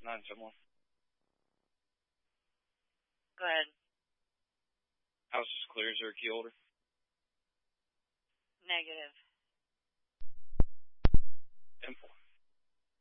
971. Go ahead. House is clear. Is there a key holder? Negative. 10-4.